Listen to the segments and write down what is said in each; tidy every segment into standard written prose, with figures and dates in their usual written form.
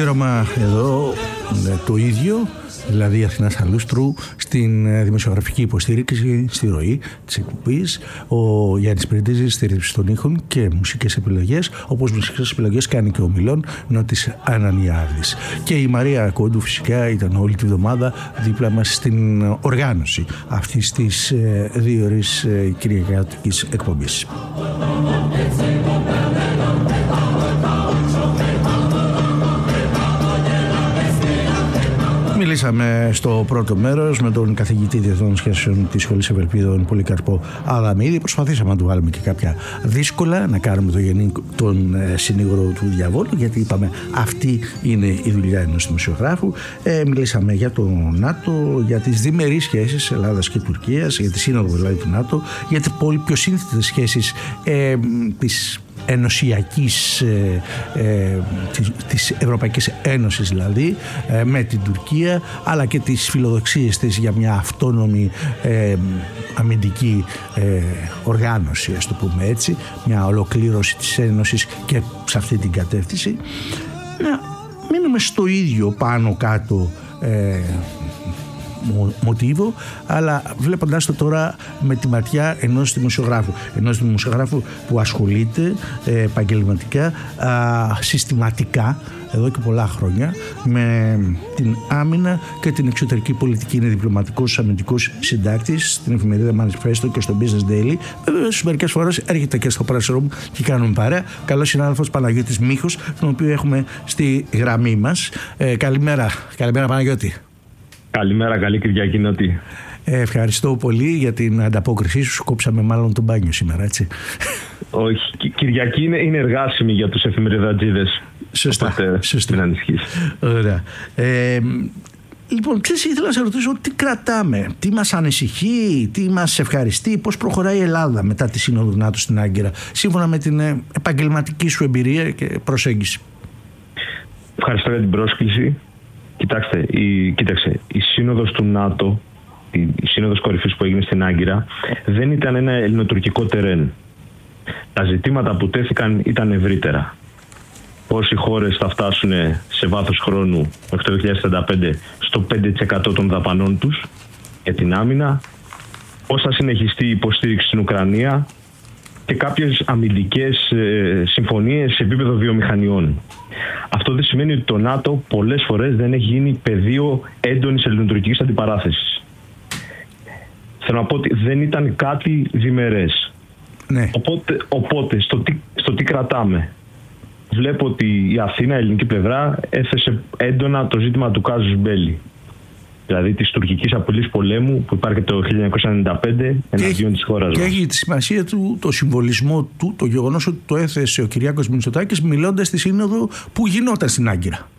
Αφιέρωμα εδώ το ίδιο, δηλαδή Αθηνάς Αλούστρου, στην δημοσιογραφική υποστήριξη, στη ροή της εκπομπής. Ο Γιάννης Πρεντίζης στη ρύθμιση των ήχων και μουσικές επιλογές, όπως μουσικές επιλογές κάνει και ο Μιλών Νότης Ανανιάδης. Και η Μαρία Κόντου φυσικά ήταν όλη τη βδομάδα δίπλα μας στην οργάνωση αυτής της 2 ώρες κυριακάτικης εκπομπής. Μιλήσαμε στο πρώτο μέρος με τον καθηγητή Διεθνών Σχέσεων της Σχολής Ευελπίδων Πολυκαρπό Αδαμίδη. Προσπαθήσαμε να του βάλουμε και κάποια δύσκολα, να κάνουμε τον συνήγορο του διαβόλου, γιατί είπαμε αυτή είναι η δουλειά ενός δημοσιογράφου. Μιλήσαμε για το ΝΑΤΟ, για τις διμερείς σχέσεις Ελλάδας και Τουρκίας, για τη σύνοδο δηλαδή του ΝΑΤΟ, για τις πολύ πιο σύνθετες σχέσεις της ενωσιακής, της Ευρωπαϊκής Ένωσης δηλαδή, με την Τουρκία, αλλά και τις φιλοδοξίες της για μια αυτόνομη αμυντική οργάνωση, ας το πούμε έτσι, μια ολοκλήρωση της Ένωσης και σε αυτή την κατεύθυνση. Να μείνουμε στο ίδιο πάνω κάτω μοτίβο, αλλά βλέποντας το τώρα με τη ματιά ενός δημοσιογράφου που ασχολείται επαγγελματικά, συστηματικά εδώ και πολλά χρόνια με την άμυνα και την εξωτερική πολιτική. Είναι διπλωματικός αμυντικός συντάκτης στην εφημερίδα Manifesto και στο Business Daily. Βέβαια, μερικές φορές έρχεται και στο Press Room και κάνουμε παρέα. Καλός συνάδελφος Παναγιώτης Μίχος, τον οποίο έχουμε στη γραμμή μας. Καλημέρα Παναγιώτη. Καλημέρα, καλή Κυριακή Νότη. Ευχαριστώ πολύ για την ανταπόκρισή σου. Κόψαμε μάλλον τον μπάνιο σήμερα, έτσι. Όχι, Κυριακή είναι εργάσιμη για τους εφημεριδατζίδες. Σωστά. Μην ανησυχείς. Ωραία. Λοιπόν, ήθελα να σε ρωτήσω τι κρατάμε, τι μας ανησυχεί, τι μας ευχαριστεί, πώς προχωράει η Ελλάδα μετά τη Σύνοδο ΝΑΤΟ στην Άγκυρα, σύμφωνα με την επαγγελματική σου εμπειρία και προσέγγιση. Ευχαριστώ για την πρόσκληση. Κοίταξε, η σύνοδος του ΝΑΤΟ, η σύνοδος κορυφής που έγινε στην Άγκυρα, δεν ήταν ένα ελληνοτουρκικό τερέν. Τα ζητήματα που τέθηκαν ήταν ευρύτερα. Πώς οι χώρες θα φτάσουν σε βάθος χρόνου μέχρι το 2035 στο 5% των δαπανών τους για την άμυνα, πώς θα συνεχιστεί η υποστήριξη στην Ουκρανία και κάποιες αμυντικές συμφωνίες σε επίπεδο βιομηχανιών. Αυτό δεν σημαίνει ότι το ΝΑΤΟ πολλές φορές δεν έχει γίνει πεδίο έντονης ελληνοτουρκικής αντιπαράθεσης. Θέλω να πω ότι δεν ήταν κάτι διμερές. Ναι. Οπότε στο τι κρατάμε. Βλέπω ότι η Αθήνα, η ελληνική πλευρά, έθεσε έντονα το ζήτημα του casus belli. Δηλαδή της τουρκικής απειλής πολέμου που υπάρχει το 1995 εναντίον της χώρας μας. Και έχει τη σημασία του, το συμβολισμό του, το γεγονός ότι το έθεσε ο Κυριάκος Μητσοτάκης μιλώντας στη σύνοδο που γινόταν στην Άγκυρα.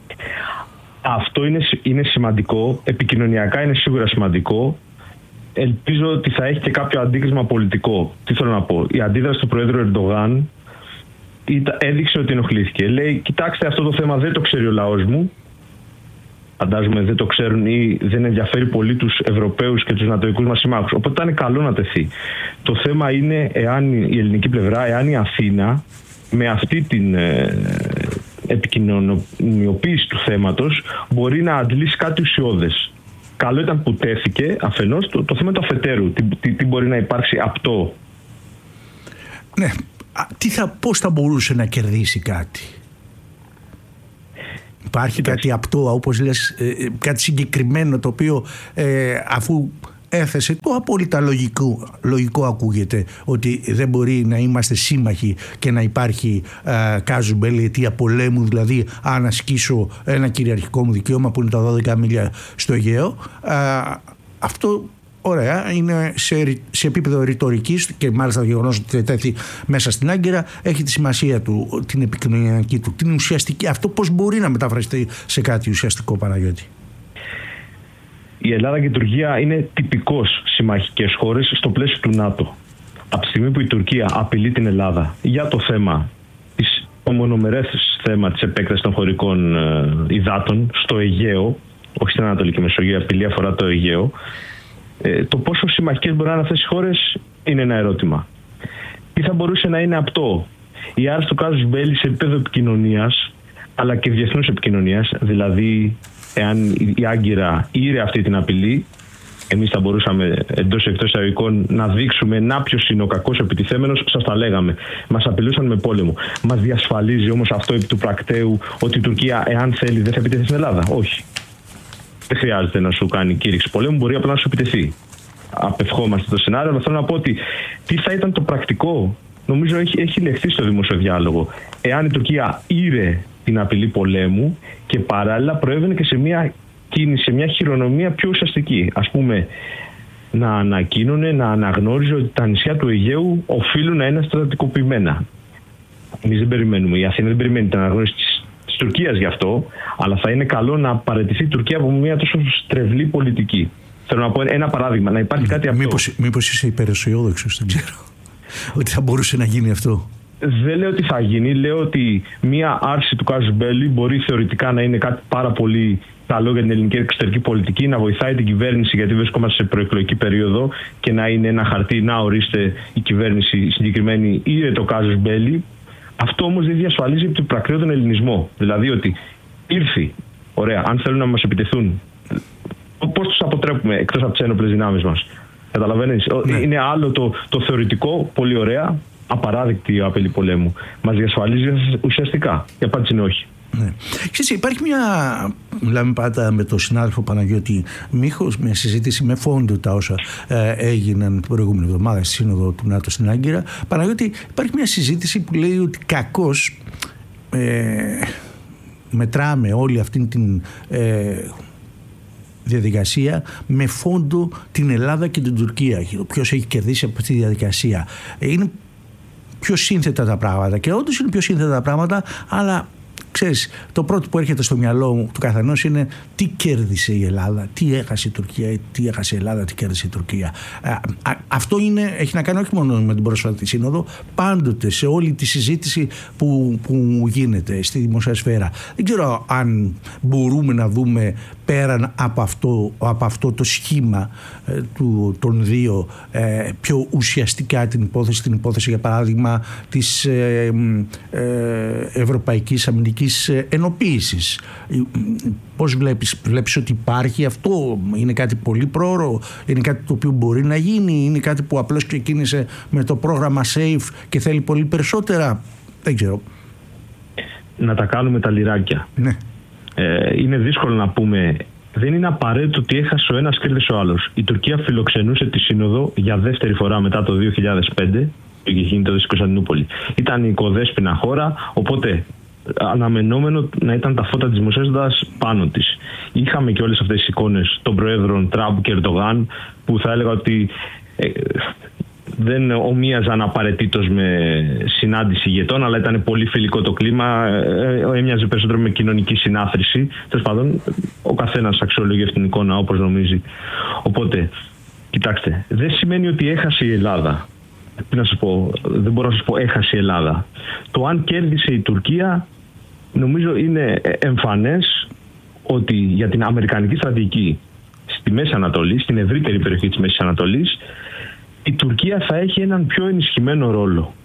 Αυτό είναι σημαντικό. Επικοινωνιακά είναι σίγουρα σημαντικό. Ελπίζω ότι θα έχει και κάποιο αντίκρισμα πολιτικό. Τι θέλω να πω. Η αντίδραση του Προέδρου Ερντογάν έδειξε ότι ενοχλήθηκε. Λέει, κοιτάξτε, αυτό το θέμα δεν το ξέρει ο λαός μου. Φαντάζομαι δεν το ξέρουν ή δεν ενδιαφέρει πολύ τους Ευρωπαίους και τους νατοικούς μας συμμάχους. Οπότε ήταν καλό να τεθεί. Το θέμα είναι εάν η ελληνική πλευρά, εάν η Αθήνα με αυτή την επικοινωνιοποίηση του θέματος μπορεί να αντλήσει κάτι ουσιώδες. Καλό ήταν που τέθηκε αφενός το θέμα του αφετέρου. Τι μπορεί να υπάρξει απτό. Ναι. Πώς θα μπορούσε να κερδίσει κάτι? Υπάρχει κάτι απτό, όπως λες, κάτι συγκεκριμένο το οποίο αφού έθεσε, το απόλυτα λογικό ακούγεται, ότι δεν μπορεί να είμαστε σύμμαχοι και να υπάρχει casus belli, αιτία πολέμου, δηλαδή αν ασκήσω ένα κυριαρχικό μου δικαίωμα που είναι τα 12 μίλια στο Αιγαίο. Αυτό ωραία, είναι σε επίπεδο ρητορικής και μάλιστα το γεγονός ότι τέθη μέσα στην Άγκυρα έχει τη σημασία του, την επικοινωνιακή του, την ουσιαστική. Αυτό πώς μπορεί να μεταφραστεί σε κάτι ουσιαστικό, Παναγιώτη? Η Ελλάδα και η Τουρκία είναι τυπικώς συμμαχικές χώρες στο πλαίσιο του ΝΑΤΟ. Από τη στιγμή που η Τουρκία απειλεί την Ελλάδα για το θέμα, το μονομερές θέμα της επέκτασης των χωρικών υδάτων στο Αιγαίο, όχι στην Ανατολική Μεσογείο, απειλή αφορά το Αιγαίο, το πόσο συμμαχικές μπορεί να είναι αυτές οι χώρες είναι ένα ερώτημα. Τι θα μπορούσε να είναι απτό? Η άρση του casus belli σε επίπεδο επικοινωνίας αλλά και διεθνούς επικοινωνίας. Δηλαδή, εάν η Άγκυρα ήρε αυτή την απειλή, εμείς θα μπορούσαμε εντός εκτός εισαγωγικών να δείξουμε ποιος είναι ο κακός επιτιθέμενος. Σας τα λέγαμε. Μας απειλούσαν με πόλεμο. Μας διασφαλίζει όμως αυτό επί του πρακτέου ότι η Τουρκία, εάν θέλει, δεν θα επιτεθεί στην Ελλάδα? Όχι. Δεν χρειάζεται να σου κάνει κήρυξη πολέμου, μπορεί απλά να σου επιτεθεί. Απευχόμαστε το σενάριο, αλλά θέλω να πω ότι τι θα ήταν το πρακτικό, νομίζω έχει λεχθεί στο δημόσιο διάλογο. Εάν η Τουρκία ήρε την απειλή πολέμου και παράλληλα προέβαινε και σε μια κίνηση, σε μια χειρονομία πιο ουσιαστική. Ας πούμε, να ανακοίνωνε, να αναγνώριζε ότι τα νησιά του Αιγαίου οφείλουν να είναι στρατικοποιημένα. Εμείς δεν περιμένουμε, η Αθήνα δεν περιμένει την αναγνώριση της Τουρκίας γι' αυτό, αλλά θα είναι καλό να παραιτηθεί η Τουρκία από μια τόσο στρεβλή πολιτική. Θέλω να πω ένα παράδειγμα, να υπάρχει κάτι αυτό. Μήπως είσαι υπεραισιόδοξος, δεν ξέρω, ότι θα μπορούσε να γίνει αυτό? Δεν λέω ότι θα γίνει, λέω ότι μια άρση του casus belli μπορεί θεωρητικά να είναι κάτι πάρα πολύ καλό για την ελληνική εξωτερική πολιτική, να βοηθάει την κυβέρνηση, γιατί βρισκόμαστε σε προεκλογική περίοδο, και να είναι ένα χαρτί, να ορίστε η κυβέρνηση συγκεκριμένη, ήρε το casus belli. Αυτό όμως δεν διασφαλίζει επί του πρακτέου τον ελληνισμό. Δηλαδή ότι ήρθε, ωραία, αν θέλουν να μας επιτεθούν, πώς τους αποτρέπουμε εκτός από τις ένοπλες δυνάμεις μας? Καταλαβαίνεις? Ναι. Είναι άλλο το θεωρητικό, πολύ ωραία, απαράδεκτη απειλή πολέμου. Μας διασφαλίζει ουσιαστικά? Η απάντηση είναι όχι. Ναι. Ξέρεις, υπάρχει μιλάμε πάντα με τον συνάδελφο Παναγιώτη Μίχος, μια συζήτηση με φόντο τα όσα έγιναν την προηγούμενη εβδομάδα στη Σύνοδο του ΝΑΤΟ στην Άγκυρα. Παναγιώτη, υπάρχει μια συζήτηση που λέει ότι κακώς μετράμε όλη αυτή την διαδικασία με φόντο την Ελλάδα και την Τουρκία. Ποιος έχει κερδίσει από αυτή τη διαδικασία? Είναι πιο σύνθετα τα πράγματα, και όντως είναι πιο σύνθετα τα πράγματα, αλλά ξέρεις, το πρώτο που έρχεται στο μυαλό του καθενός είναι τι κέρδισε η Ελλάδα, τι έχασε η Τουρκία, τι έχασε η Ελλάδα, τι κέρδισε η Τουρκία. Αυτό έχει να κάνει όχι μόνο με την πρόσφατη σύνοδο, πάντοτε σε όλη τη συζήτηση που γίνεται στη δημοσία σφαίρα. Δεν ξέρω αν μπορούμε να δούμε πέραν από αυτό το σχήμα των δύο πιο ουσιαστικά την υπόθεση για παράδειγμα της Ευρωπαϊκής Αμυντικής Ενοποίησης. Πώς βλέπεις ότι υπάρχει αυτό? Είναι κάτι πολύ πρόωρο? Είναι κάτι το οποίο μπορεί να γίνει? Είναι κάτι που απλώς ξεκίνησε με το πρόγραμμα SAFE και θέλει πολύ περισσότερα? Δεν ξέρω. Να τα κάνουμε τα λιράκια. Ναι. Είναι δύσκολο να πούμε. Δεν είναι απαραίτητο ότι έχασε ο ένας, κέρδισε ο άλλος. Η Τουρκία φιλοξενούσε τη Σύνοδο για δεύτερη φορά μετά το 2005 και γίνεται εδώ στην Κωνσταντινούπολη. Ήταν η οικοδέσποινα χώρα, οπότε αναμενόμενο να ήταν τα φώτα της δημοσιότητας πάνω της. Είχαμε και όλες αυτές τις εικόνες των προέδρων Τραμπ και Ερντογάν, που θα έλεγα ότι δεν ομοίαζαν απαραίτητος με συνάντηση ηγετών, αλλά ήταν πολύ φιλικό το κλίμα, έμοιαζε περισσότερο με κοινωνική συνάθρηση. Τέλος πάντων, ο καθένας αξιολογεί αυτήν την εικόνα όπως νομίζει. Οπότε, κοιτάξτε, δεν σημαίνει ότι έχασε η Ελλάδα. Τι να σας πω, δεν μπορώ να σας πω έχασε η Ελλάδα. Το αν κέρδισε η Τουρκία, νομίζω είναι εμφανές ότι για την αμερικανική στρατηγική στη Μέση Ανατολή, στην ευρύτερη περιοχή της Μέσης Ανατολής, η Τουρκία θα έχει έναν πιο ενισχυμένο ρόλο.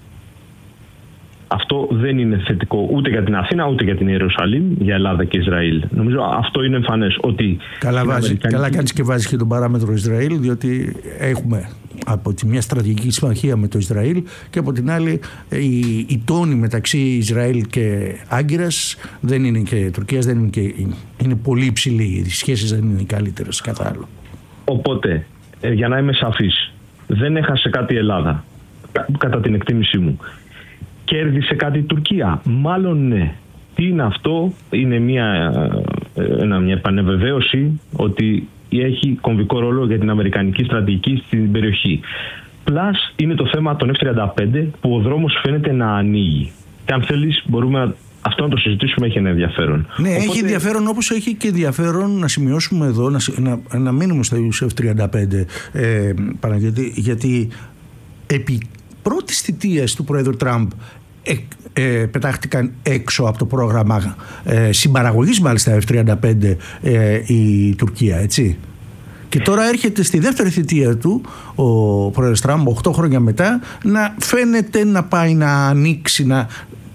Αυτό δεν είναι θετικό ούτε για την Αθήνα ούτε για την Ιερουσαλήμ, για Ελλάδα και Ισραήλ. Νομίζω αυτό είναι εμφανές. Ότι καλά κάνεις και βάζεις και τον παράμετρο Ισραήλ, διότι έχουμε από τη μια στρατηγική συμμαχία με το Ισραήλ και από την άλλη η τόνη μεταξύ Ισραήλ και Άγκυρας δεν είναι, και Τουρκίας δεν είναι, και είναι πολύ υψηλή. Οι σχέσεις δεν είναι οι καλύτερες κατά άλλο. Οπότε, για να είμαι σαφής, δεν έχασε κάτι η Ελλάδα, κατά την εκτίμησή μου. Κέρδισε κάτι η Τουρκία? Μάλλον ναι. Τι είναι αυτό? Είναι μια επανεβεβαίωση ότι έχει κομβικό ρόλο για την αμερικανική στρατηγική στην περιοχή. Πλάς είναι το θέμα των F-35, που ο δρόμος φαίνεται να ανοίγει. Και αν θέλεις μπορούμε αυτό να το συζητήσουμε, έχει ένα ενδιαφέρον. Ναι, οπότε έχει ενδιαφέρον, όπως έχει και ενδιαφέρον να σημειώσουμε εδώ, να μείνουμε στα F-35, Παναγιώτη, γιατί επί πρώτης θητείας του Πρόεδρου Τραμπ πετάχτηκαν έξω από το πρόγραμμα συμπαραγωγής μάλιστα F-35 η Τουρκία, έτσι. Και τώρα έρχεται στη δεύτερη θητεία του ο Πρόεδρος Τραμπ, 8 χρόνια μετά, να φαίνεται να πάει να ανοίξει,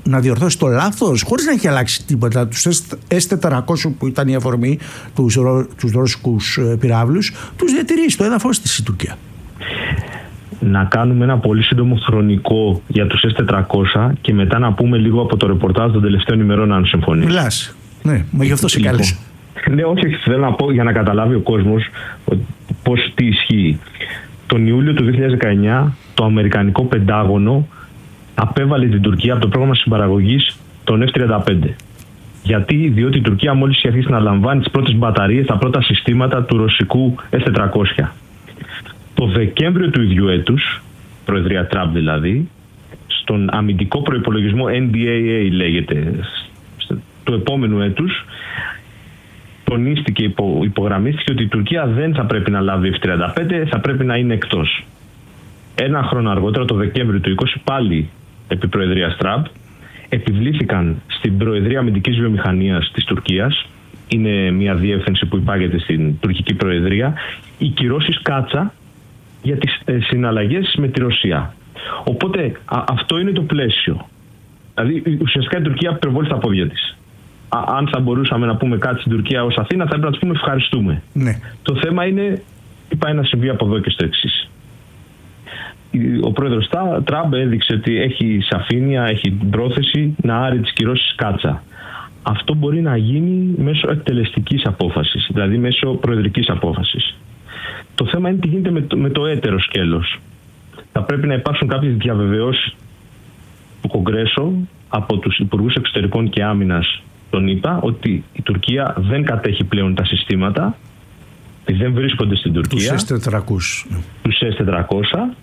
να διορθώσει το λάθος χωρίς να έχει αλλάξει τίποτα. Τους S-400 που ήταν η αφορμή, τους ρώσικους πυράβλους, τους διατηρεί στο έδαφος της η Τουρκία. Να κάνουμε ένα πολύ σύντομο χρονικό για τους S-400 και μετά να πούμε λίγο από το ρεπορτάζ των τελευταίων ημερών, αν συμφωνείς. Μιλάς. Ναι, μα γι' αυτό σε κάλεσα. Ναι, όχι, θέλω να πω για να καταλάβει ο κόσμος τι ισχύει. Τον Ιούλιο του 2019 το Αμερικανικό Πεντάγωνο απέβαλε την Τουρκία από το πρόγραμμα συμπαραγωγής των F-35. Διότι η Τουρκία μόλις είχε αρχίσει να λαμβάνει τις πρώτες μπαταρίες, τα πρώτα συστήματα του ρωσικού S-400. Το Δεκέμβριο του ίδιου έτους, προεδρία Τραμπ δηλαδή, στον αμυντικό προϋπολογισμό NDAA λέγεται, του επόμενου έτους, τονίστηκε, υπογραμμίστηκε ότι η Τουρκία δεν θα πρέπει να λάβει F-35, θα πρέπει να είναι εκτός. Ένα χρόνο αργότερα, το Δεκέμβριο του 2020, πάλι επί προεδρίας Τραμπ, επιβλήθηκαν στην Προεδρία Αμυντικής Βιομηχανίας της Τουρκίας, είναι μια διεύθυνση που υπάγεται στην τουρκική προεδρία, οι κυρώσεις κάτσα για τις συναλλαγές με τη Ρωσία. Οπότε αυτό είναι το πλαίσιο. Δηλαδή ουσιαστικά η Τουρκία υπερβόλει στα πόδια της. Αν θα μπορούσαμε να πούμε κάτι στην Τουρκία ως Αθήνα, θα έπρεπε να τους πούμε ευχαριστούμε. Ναι. Το θέμα είναι τι πάει να συμβεί από εδώ και στο εξής. Ο πρόεδρος Τραμπ έδειξε ότι έχει σαφήνεια, έχει την πρόθεση να άρει τις κυρώσεις κάτσα. Αυτό μπορεί να γίνει μέσω εκτελεστικής απόφασης, δηλαδή μέσω προεδρικής απόφασης. Το θέμα είναι τι γίνεται με το έτερο σκέλος. Θα πρέπει να υπάρξουν κάποιες διαβεβαιώσεις του Κογκρέσο από τους Υπουργούς Εξωτερικών και Άμυνας των ΗΠΑ ότι η Τουρκία δεν κατέχει πλέον τα συστήματα, δεν βρίσκονται στην Τουρκία. Τους S-400.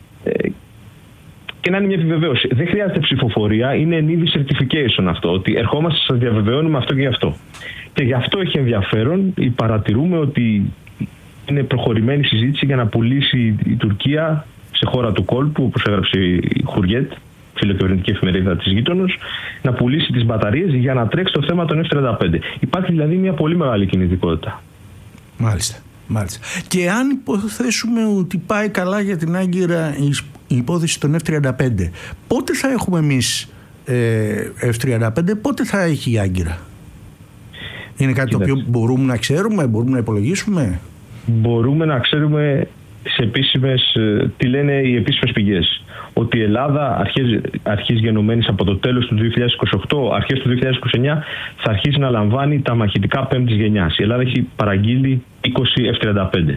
Και να είναι μια επιβεβαίωση. Δεν χρειάζεται ψηφοφορία, είναι an είδη certification αυτό, ότι ερχόμαστε, σας διαβεβαιώνουμε αυτό και αυτό. Και γι' αυτό έχει ενδιαφέρον, παρατηρούμε ότι είναι προχωρημένη συζήτηση για να πουλήσει η Τουρκία σε χώρα του κόλπου, όπως έγραψε η Χουριέτ, φιλοκυβερνητική εφημερίδα της γείτονος, να πουλήσει τις μπαταρίες για να τρέξει το θέμα των F-35. Υπάρχει δηλαδή μια πολύ μεγάλη κινητικότητα. Μάλιστα. Και αν υποθέσουμε ότι πάει καλά για την Άγκυρα η υπόθεση των F-35, πότε θα έχουμε εμείς F-35, πότε θα έχει η Άγκυρα? Είναι κάτι το οποίο μπορούμε να ξέρουμε, μπορούμε να υπολογίσουμε? Μπορούμε να ξέρουμε σε επίσημες, τι λένε οι επίσημες πηγές. Ότι η Ελλάδα αρχίζει γενομένης από το τέλος του 2028, αρχές του 2029, θα αρχίσει να λαμβάνει τα μαχητικά πέμπτης γενιάς. Η Ελλάδα έχει παραγγείλει 20 F-35.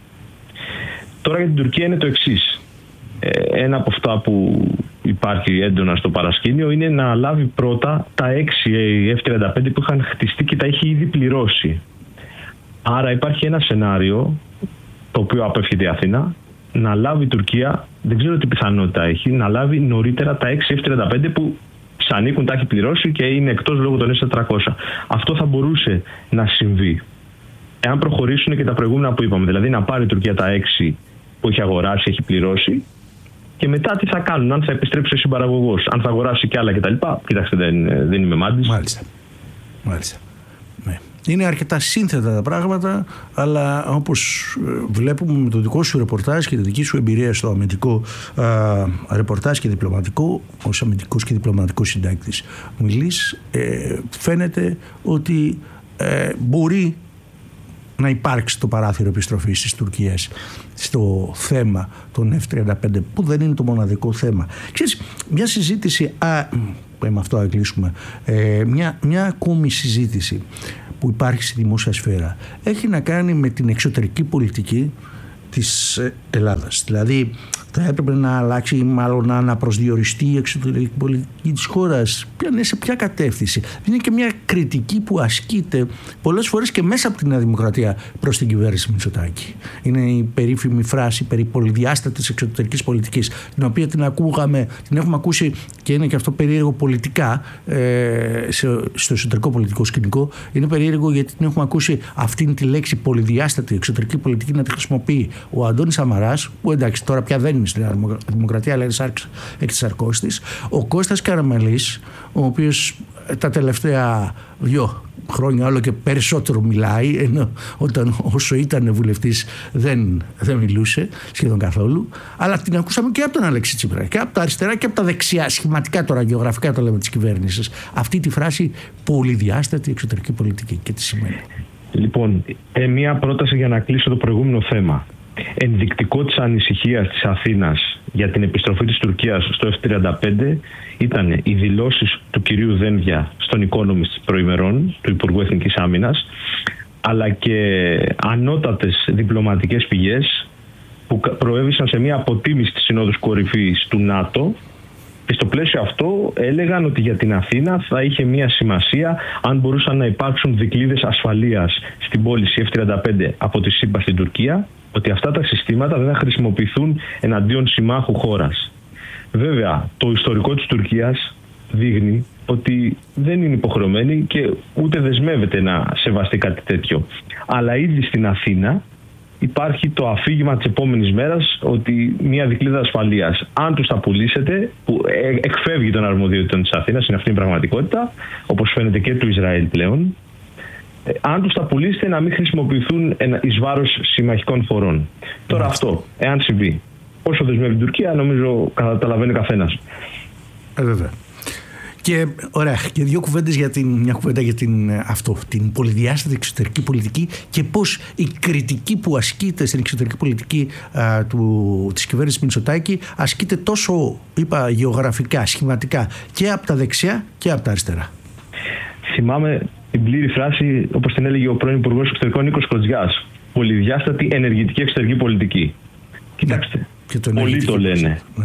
Τώρα για την Τουρκία είναι το εξής. Ένα από αυτά που υπάρχει έντονα στο παρασκήνιο είναι να λάβει πρώτα τα 6 F-35 που είχαν χτιστεί και τα έχει ήδη πληρώσει. Άρα υπάρχει ένα σενάριο, το οποίο απέφχεται η Αθήνα, να λάβει η Τουρκία, δεν ξέρω τι πιθανότητα έχει, να λάβει νωρίτερα τα 6 F-35 που ανήκουν, τα έχει πληρώσει και είναι εκτός λόγω των S-400. Αυτό θα μπορούσε να συμβεί εάν προχωρήσουν και τα προηγούμενα που είπαμε. Δηλαδή να πάρει η Τουρκία τα 6 που έχει αγοράσει, έχει πληρώσει, και μετά τι θα κάνουν, αν θα επιστρέψει ο συμπαραγωγός, αν θα αγοράσει κι άλλα κτλ. Κοιτάξτε, δεν είμαι μάντης. Μάλιστα. Ναι. Είναι αρκετά σύνθετα τα πράγματα, αλλά όπως βλέπουμε με το δικό σου ρεπορτάζ και τη δική σου εμπειρία στο αμυντικό ρεπορτάζ και διπλωματικό, ως αμυντικός και διπλωματικός συντάκτης μιλείς, φαίνεται ότι μπορεί να υπάρξει το παράθυρο επιστροφής της Τουρκίας στο θέμα των F-35, που δεν είναι το μοναδικό θέμα. Ξέρεις, μια συζήτηση, με αυτό να κλείσουμε, μια ακόμη συζήτηση που υπάρχει στη δημόσια σφαίρα έχει να κάνει με την εξωτερική πολιτική της Ελλάδας. Δηλαδή θα έπρεπε να αλλάξει ή μάλλον να αναπροσδιοριστεί η εξωτερική πολιτική της χώρας. Σε ποια κατεύθυνση? Είναι και μια κριτική που ασκείται πολλές φορές και μέσα από την Νέα Δημοκρατία προς την κυβέρνηση Μητσοτάκη. Είναι η περίφημη φράση περί πολυδιάστατης εξωτερικής πολιτικής, την οποία την έχουμε ακούσει και είναι και αυτό περίεργο πολιτικά στο εσωτερικό πολιτικό σκηνικό. Είναι περίεργο γιατί την έχουμε ακούσει αυτήν τη λέξη πολυδιάστατη εξωτερική πολιτική να τη χρησιμοποιεί ο Αντώνης Σαμαράς, που εντάξει τώρα πια δεν είναι στην Δημοκρατία, αλλά είναι εξαρκώστης, ο Κώστας Καραμανλής, ο οποίος τα τελευταία χρόνια όλο και περισσότερο μιλάει, ενώ όσο ήταν βουλευτής δεν μιλούσε σχεδόν καθόλου. Αλλά την ακούσαμε και από τον Αλέξη Τσίπρα και από τα αριστερά και από τα δεξιά, σχηματικά τώρα, γεωγραφικά το λέμε, της κυβέρνησης. Αυτή τη φράση πολυδιάστατη εξωτερική πολιτική, και τι σημαίνει? Λοιπόν, μία πρόταση για να κλείσω το προηγούμενο θέμα. Ενδεικτικό της ανησυχίας της Αθήνας για την επιστροφή της Τουρκίας στο F-35 ήταν οι δηλώσεις του κυρίου Δένδια στον Economist προημερών, του Υπουργού Εθνικής Άμυνας, αλλά και ανώτατες διπλωματικές πηγές που προέβησαν σε μια αποτίμηση της Συνόδους Κορυφής του ΝΑΤΟ, και στο πλαίσιο αυτό έλεγαν ότι για την Αθήνα θα είχε μια σημασία αν μπορούσαν να υπάρξουν δικλείδες ασφαλείας στην πώληση F-35 από τη ΣΥΠΑ στην Τουρκία, ότι αυτά τα συστήματα δεν θα χρησιμοποιηθούν εναντίον συμμάχου χώρας. Βέβαια, το ιστορικό της Τουρκίας δείχνει ότι δεν είναι υποχρεωμένη και ούτε δεσμεύεται να σεβαστεί κάτι τέτοιο. Αλλά ήδη στην Αθήνα υπάρχει το αφήγημα της επόμενης μέρας ότι μια δικλείδα ασφαλείας, αν τους τα πουλήσετε, που εκφεύγει των αρμοδιότητων της Αθήνας, είναι αυτή η πραγματικότητα, όπως φαίνεται και του Ισραήλ πλέον, αν τους τα πουλήσετε να μην χρησιμοποιηθούν εις βάρος συμμαχικών χωρών. Τώρα αυτό, εάν συμβεί, όσο δεσμεύει την Τουρκία, νομίζω καταλαβαίνει ο καθένας. Βέβαια. Και ωραία, και δύο κουβέντες μια κουβέντα για την πολυδιάστατη εξωτερική πολιτική και πώς η κριτική που ασκείται στην εξωτερική πολιτική της κυβέρνησης Μητσοτάκη ασκείται τόσο, είπα, γεωγραφικά, σχηματικά και από τα δεξιά και από τα αριστερά. Θυμάμαι την πλήρη φράση, όπως την έλεγε ο πρώην Υπουργός Εξωτερικών Νίκος Κοτζιάς. Πολυδιάστατη ενεργητική εξωτερική πολιτική. Κοιτάξτε, πολλοί το λένε. Ναι.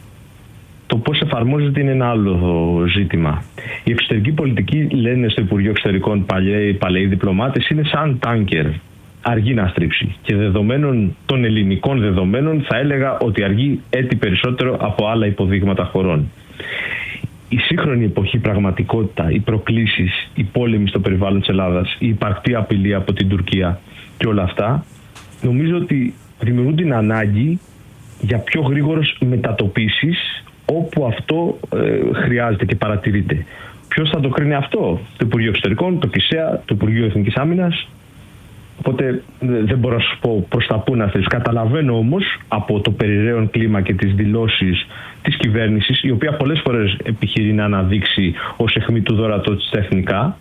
Το πώς εφαρμόζεται είναι ένα άλλο ζήτημα. Η εξωτερική πολιτική, λένε στο Υπουργείο Εξωτερικών παλαιοί διπλωμάτες, είναι σαν τάνκερ. Αργεί να στρίψει. Και δεδομένων των ελληνικών δεδομένων, θα έλεγα ότι αργεί έτη περισσότερο από άλλα υποδείγματα χωρών. Η σύγχρονη εποχή πραγματικότητα, οι προκλήσεις, οι πόλεμοι στο περιβάλλον της Ελλάδας, η υπαρκτή απειλή από την Τουρκία και όλα αυτά, νομίζω ότι δημιουργούν την ανάγκη για πιο γρήγορες μετατοπίσεις όπου αυτό χρειάζεται και παρατηρείται. Ποιος θα το κρίνει αυτό? Το Υπουργείο Εξωτερικών, το ΚΙΣΕΑ, το Υπουργείο Εθνικής Άμυνας. Οπότε δεν μπορώ να σου πω προς τα πού να θες. Καταλαβαίνω όμως από το περιραίον κλίμα και τις δηλώσεις της κυβέρνησης, η οποία πολλές φορές επιχειρεί να αναδείξει ως αιχμή του δώρατό της τα εθνικά,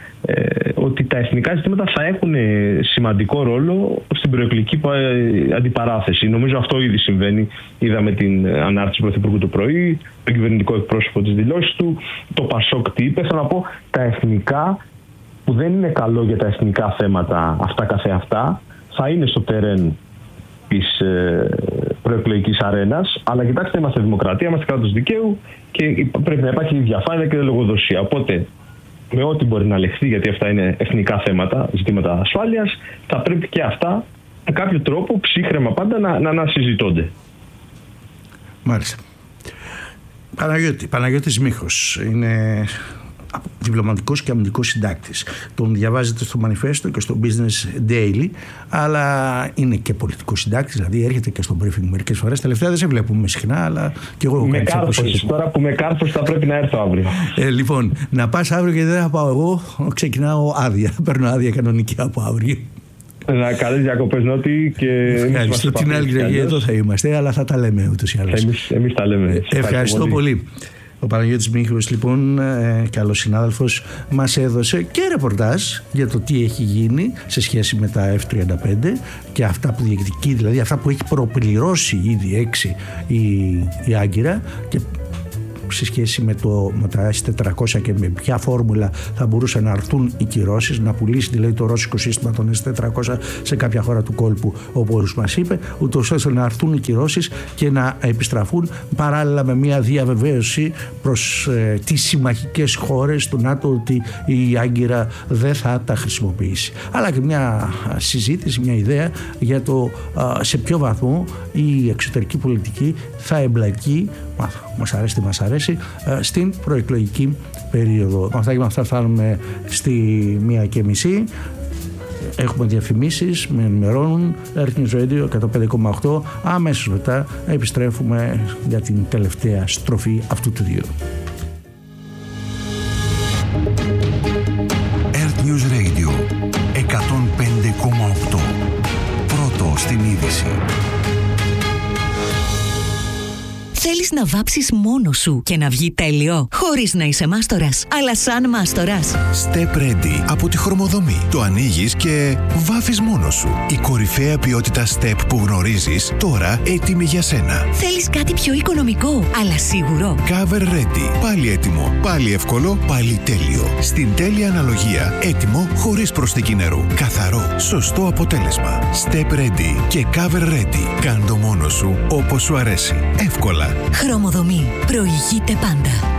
ότι τα εθνικά ζητήματα θα έχουν σημαντικό ρόλο στην προεκλογική αντιπαράθεση. Νομίζω αυτό ήδη συμβαίνει. Είδαμε την ανάρτηση του Πρωθυπουργού το πρωί, τον κυβερνητικό εκπρόσωπο της δηλώσης του, το Πασόκ τι είπε. Θέλω να πω, τα εθνικά, που δεν είναι καλό για τα εθνικά θέματα αυτά καθεαυτά, θα είναι στο τερέν της προεκλογικής αρένας. Αλλά κοιτάξτε, είμαστε δημοκρατία, είμαστε κράτος δικαίου και πρέπει να υπάρχει διαφάνεια και λογοδοσία. Οπότε, με ό,τι μπορεί να λεχθεί, γιατί αυτά είναι εθνικά θέματα, ζητήματα ασφάλειας, θα πρέπει και αυτά με κάποιο τρόπο, ψύχραιμα πάντα, να συζητώνται. Μάλιστα. Παναγιώτης Μίχος είναι διπλωματικός και αμυντικός συντάκτης. Τον διαβάζετε στο Μανιφέστο και στο Business Daily, αλλά είναι και πολιτικός συντάκτης, δηλαδή έρχεται και στο briefing μερικές φορές. Τελευταία δεν σε βλέπουμε συχνά, αλλά και εγώ με κάρφωση. Τώρα που με κάρφωση θα πρέπει να έρθω αύριο. Λοιπόν, να πας αύριο και δεν θα πάω εγώ, ξεκινάω άδεια. Παίρνω άδεια κανονική από αύριο. Να καλές διακοπές, Νότι, και ευχαριστώ. Την άλλη Κυριακή εδώ θα είμαστε, αλλά θα τα λέμε ούτως ή άλλως. Εμείς τα λέμε. Ευχαριστώ πολύ. Ο Παναγιώτης Μίχος, λοιπόν, καλός συνάδελφος, μας έδωσε και ρεπορτάζ για το τι έχει γίνει σε σχέση με τα F-35 και αυτά που διεκδικεί, δηλαδή αυτά που έχει προπληρώσει ήδη 6 η Άγκυρα, και σε σχέση με τα S-400 και με ποια φόρμουλα θα μπορούσαν να αρθούν οι κυρώσεις, να πουλήσει δηλαδή το ρώσικο σύστημα των S-400 σε κάποια χώρα του κόλπου, όπως μας είπε, ούτως ώστε να αρθούν οι κυρώσεις και να επιστραφούν παράλληλα με μια διαβεβαίωση προς τις συμμαχικές χώρες του ΝΑΤΟ ότι η Άγκυρα δεν θα τα χρησιμοποιήσει. Αλλά και μια συζήτηση, μια ιδέα για το σε ποιο βαθμό η εξωτερική πολιτική θα εμπλακεί, μας αρέσει τι μας αρέσει, στην προεκλογική περίοδο. Με αυτά και με αυτά φτάνουμε στη 1:30. Έχουμε διαφημίσεις, με ενημερώνουν Earth News Radio 105,8. Αμέσως μετά επιστρέφουμε για την τελευταία στροφή αυτού του δύο. Earth News Θέλεις να βάψεις μόνος σου και να βγει τέλειο, χωρίς να είσαι μάστορας, αλλά σαν μάστορας. Step Ready από τη Χρωμοδομή. Το ανοίγεις και βάφεις μόνος σου. Η κορυφαία ποιότητα Step που γνωρίζεις, τώρα έτοιμη για σένα. Θέλεις κάτι πιο οικονομικό, αλλά σίγουρο. Cover Ready. Πάλι έτοιμο, πάλι εύκολο, πάλι τέλειο. Στην τέλεια αναλογία, έτοιμο χωρίς προσθήκη νερού. Καθαρό, σωστό αποτέλεσμα. Step Ready και Cover Ready. Κάν' το μόνος σου όπως σου αρέσει. Εύκολα. Χρωμοδομή. Προηγείται πάντα.